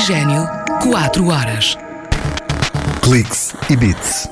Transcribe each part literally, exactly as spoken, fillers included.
Oxigênio, quatro horas. Cliques e Beats.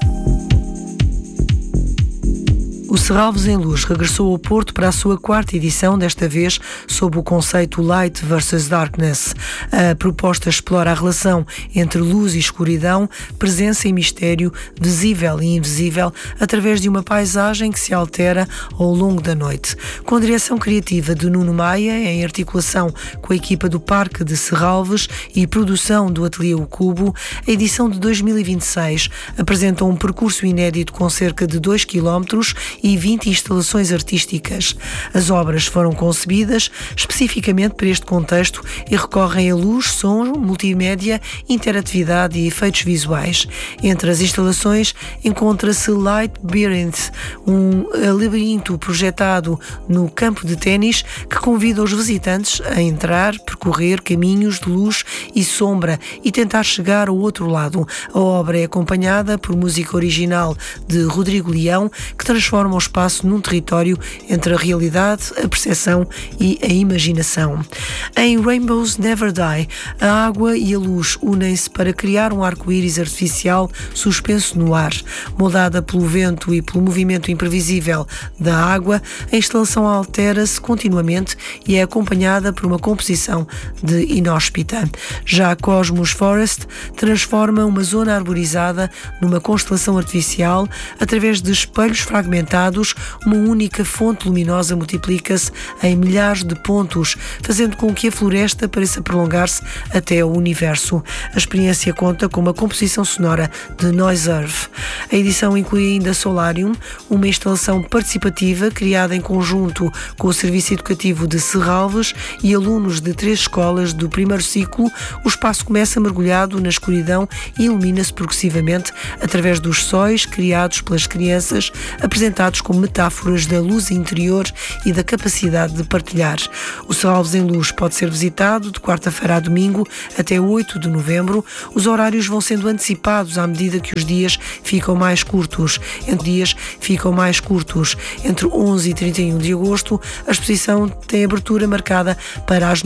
O Serralves em Luz regressou ao Porto para a sua quarta edição, desta vez sob o conceito Light versus Darkness. A proposta explora a relação entre luz e escuridão, presença e mistério, visível e invisível, através de uma paisagem que se altera ao longo da noite. Com a direção criativa de Nuno Maia, em articulação com a equipa do Parque de Serralves e produção do Ateliê O Cubo, a edição de dois mil e vinte e seis apresenta um percurso inédito com cerca de dois quilómetros e vinte instalações artísticas. As obras foram concebidas especificamente para este contexto e recorrem a luz, som, multimédia, interatividade e efeitos visuais. Entre as instalações encontra-se Light Labyrinth, um labirinto projetado no campo de ténis que convida os visitantes a entrar, percorrer caminhos de luz e sombra e tentar chegar ao outro lado. A obra é acompanhada por música original de Rodrigo Leão, que transforma o espaço num território entre a realidade, a percepção e a imaginação. Em Rainbows Never Die, a água e a luz unem-se para criar um arco-íris artificial suspenso no ar. Moldada pelo vento e pelo movimento imprevisível da água, a instalação altera-se continuamente e é acompanhada por uma composição de inóspita. Já Cosmos Forest transforma uma zona arborizada numa constelação artificial através de espelhos fragmentados. Uma única fonte luminosa multiplica-se em milhares de pontos, fazendo com que a floresta pareça prolongar-se até ao universo. A experiência conta com uma composição sonora de Noise Earth. A edição inclui ainda Solarium, uma instalação participativa criada em conjunto com o Serviço Educativo de Serralves e alunos de três escolas do primeiro ciclo. O espaço começa mergulhado na escuridão e ilumina-se progressivamente através dos sóis criados pelas crianças, apresentados como metáforas da luz interior e da capacidade de partilhar. O Serralves em Luz pode ser visitado de quarta-feira a domingo até oito de novembro. Os horários vão sendo antecipados à medida que os dias ficam mais curtos. Entre dias ficam mais curtos. Entre onze e trinta e um de agosto, a exposição tem abertura marcada para as